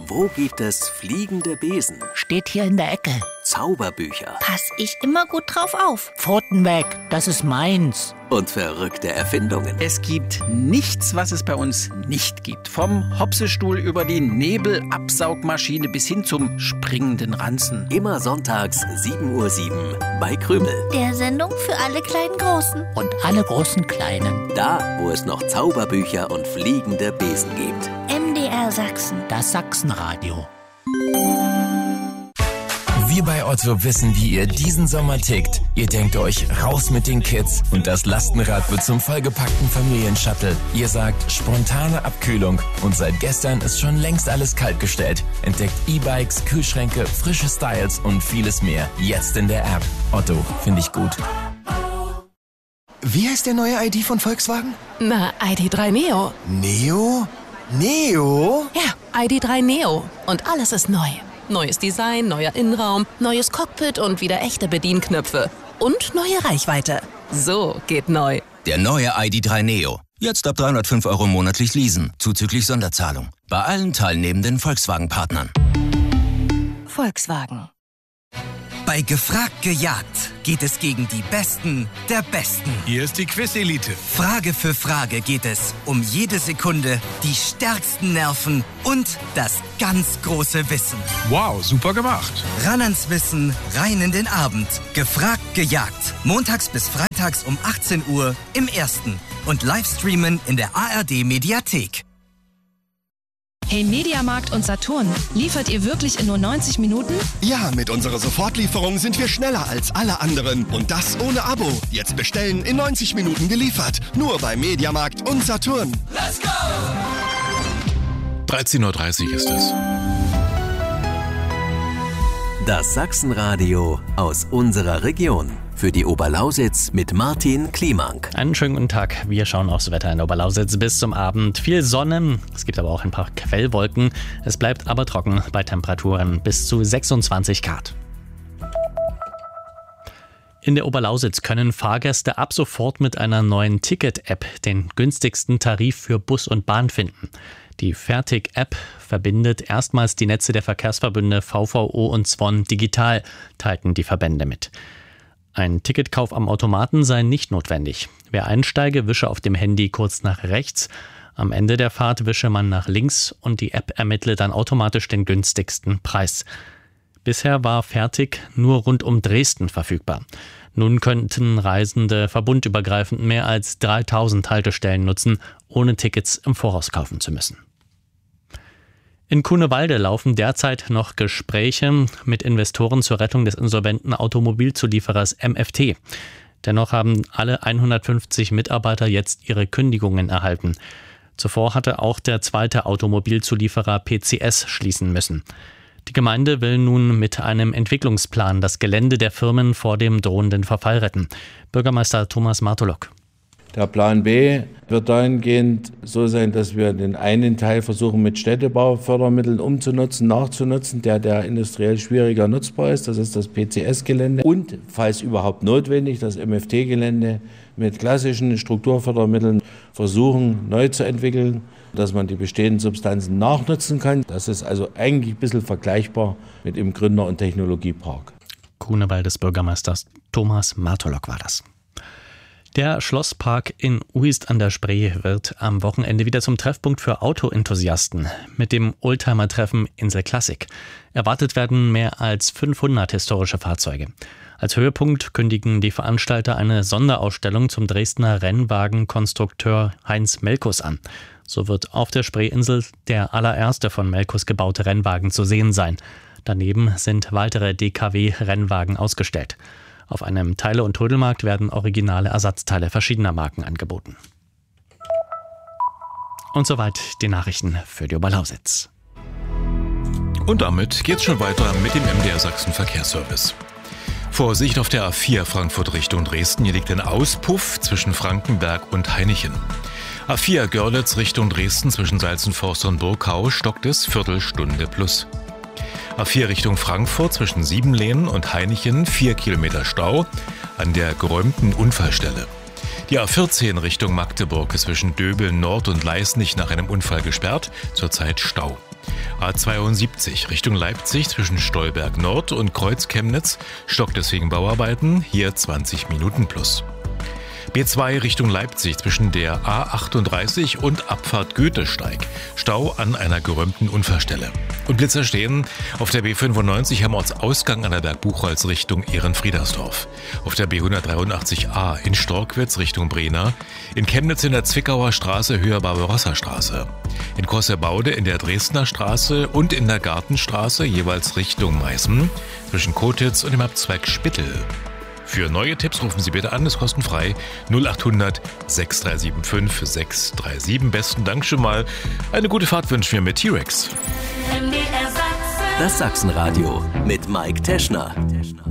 Wo gibt es fliegende Besen? Steht hier in der Ecke. Zauberbücher. Pass ich immer gut drauf auf. Pfoten weg, das ist meins. Und verrückte Erfindungen. Es gibt nichts, was es bei uns nicht gibt. Vom Hopsestuhl über die Nebelabsaugmaschine bis hin zum springenden Ranzen. Immer sonntags 7:07 Uhr bei Krümel. Der Sendung für alle kleinen Großen. Und alle großen Kleinen. Da, wo es noch Zauberbücher und fliegende Besen gibt. MDR Sachsen. Das Sachsenradio. Wir bei Otto wissen, wie ihr diesen Sommer tickt. Ihr denkt euch, raus mit den Kids und das Lastenrad wird zum vollgepackten Familienshuttle. Ihr sagt, spontane Abkühlung und seit gestern ist schon längst alles kaltgestellt. Entdeckt E-Bikes, Kühlschränke, frische Styles und vieles mehr. Jetzt in der App. Otto, finde ich gut. Wie heißt der neue ID von Volkswagen? Na, ID.3 Neo. Neo? Neo? Ja, ID.3 Neo. Und alles ist neu. Neues Design, neuer Innenraum, neues Cockpit und wieder echte Bedienknöpfe. Und neue Reichweite. So geht neu. Der neue ID.3 Neo. Jetzt ab 305 € monatlich leasen, zuzüglich Sonderzahlung. Bei allen teilnehmenden Volkswagen-Partnern. Volkswagen. Bei Gefragt gejagt geht es gegen die Besten der Besten. Hier ist die Quiz-Elite. Frage für Frage geht es um jede Sekunde, die stärksten Nerven und das ganz große Wissen. Wow, super gemacht. Ran ans Wissen, rein in den Abend. Gefragt gejagt. Montags bis freitags um 18 Uhr im Ersten. Und Livestreamen in der ARD-Mediathek. Hey Mediamarkt und Saturn, liefert ihr wirklich in nur 90 Minuten? Ja, mit unserer Sofortlieferung sind wir schneller als alle anderen. Und das ohne Abo. Jetzt bestellen, in 90 Minuten geliefert. Nur bei Mediamarkt und Saturn. Let's go! 13:30 Uhr ist es. Das Sachsenradio aus unserer Region. Für die Oberlausitz mit Martin Kliemank. Einen schönen guten Tag. Wir schauen aufs Wetter in der Oberlausitz bis zum Abend. Viel Sonne, es gibt aber auch ein paar Quellwolken. Es bleibt aber trocken bei Temperaturen bis zu 26 Grad. In der Oberlausitz können Fahrgäste ab sofort mit einer neuen Ticket-App den günstigsten Tarif für Bus und Bahn finden. Die Fertig-App verbindet erstmals die Netze der Verkehrsverbünde VVO und Zwon digital, teilten die Verbände mit. Ein Ticketkauf am Automaten sei nicht notwendig. Wer einsteige, wische auf dem Handy kurz nach rechts. Am Ende der Fahrt wische man nach links und die App ermittle dann automatisch den günstigsten Preis. Bisher war Fertig nur rund um Dresden verfügbar. Nun könnten Reisende verbundübergreifend mehr als 3000 Haltestellen nutzen, ohne Tickets im Voraus kaufen zu müssen. In Kunewalde laufen derzeit noch Gespräche mit Investoren zur Rettung des insolventen Automobilzulieferers MFT. Dennoch haben alle 150 Mitarbeiter jetzt ihre Kündigungen erhalten. Zuvor hatte auch der zweite Automobilzulieferer PCS schließen müssen. Die Gemeinde will nun mit einem Entwicklungsplan das Gelände der Firmen vor dem drohenden Verfall retten. Bürgermeister Thomas Martolok. Der Plan B wird dahingehend so sein, dass wir den einen Teil versuchen mit Städtebaufördermitteln nachzunutzen, der industriell schwieriger nutzbar ist. Das ist das PCS-Gelände. Und, falls überhaupt notwendig, das MFT-Gelände mit klassischen Strukturfördermitteln versuchen neu zu entwickeln, dass man die bestehenden Substanzen nachnutzen kann. Das ist also eigentlich ein bisschen vergleichbar mit dem Gründer- und Technologiepark. Grunewald des Bürgermeisters Thomas Martolok war das. Der Schlosspark in Uist an der Spree wird am Wochenende wieder zum Treffpunkt für Autoenthusiasten mit dem Oldtimer-Treffen Insel Klassik. Erwartet werden mehr als 500 historische Fahrzeuge. Als Höhepunkt kündigen die Veranstalter eine Sonderausstellung zum Dresdner Rennwagenkonstrukteur Heinz Melkus an. So wird auf der Spreeinsel der allererste von Melkus gebaute Rennwagen zu sehen sein. Daneben sind weitere DKW-Rennwagen ausgestellt. Auf einem Teile- und Trödelmarkt werden originale Ersatzteile verschiedener Marken angeboten. Und soweit die Nachrichten für die Oberlausitz. Und damit geht's schon weiter mit dem MDR Sachsen Verkehrsservice. Vorsicht auf der A4 Frankfurt Richtung Dresden. Hier liegt ein Auspuff zwischen Frankenberg und Hainichen. A4 Görlitz Richtung Dresden zwischen Salzenforst und Burgau stockt es Viertelstunde plus. A4 Richtung Frankfurt zwischen Siebenlehnen und Hainichen 4 Kilometer Stau an der geräumten Unfallstelle. Die A14 Richtung Magdeburg ist zwischen Döbeln Nord und Leisnig nach einem Unfall gesperrt, zurzeit Stau. A72 Richtung Leipzig zwischen Stolberg Nord und Kreuz-Chemnitz, stockt deswegen Bauarbeiten, hier 20 Minuten plus. B2 Richtung Leipzig zwischen der A38 und Abfahrt Goethesteig. Stau an einer geräumten Unfallstelle. Und Blitzer stehen auf der B95 Helmholtz-Ausgang an der Bergbuchholz Richtung Ehrenfriedersdorf. Auf der B183a in Storkwitz Richtung Brena. In Chemnitz in der Zwickauer Straße Höhe Barbarossa-Straße. In Cossebaude in der Dresdner Straße und in der Gartenstraße jeweils Richtung Meißen. Zwischen Kotitz und dem Abzweig Spittel. Für neue Tipps rufen Sie bitte an, ist kostenfrei 0800 6375 637. Besten Dank schon mal. Eine gute Fahrt wünschen wir mit T-Rex. Das Sachsenradio mit Mike Teschner.